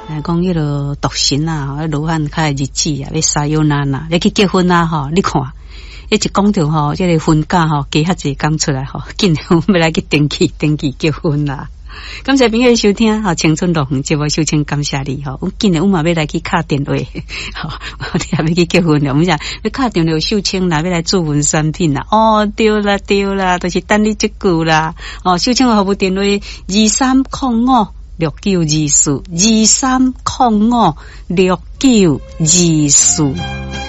讲迄个独身啊，罗汉开日子啊，要撒悠娜娜，要去结婚啊，吼，你看，一讲到吼，这个婚假吼，加遐济讲出来吼，紧要来去登记结婚啦。感谢朋友收听吼，青春乐园节目，首先感谢你吼。我今日我嘛要来去敲电话，吼，你也要去结婚了。我们讲要敲电话秀清啦，要来做婚产品啦。哦，对啦，都是等你这句啦。哦，秀清服务电话23056924，23056924。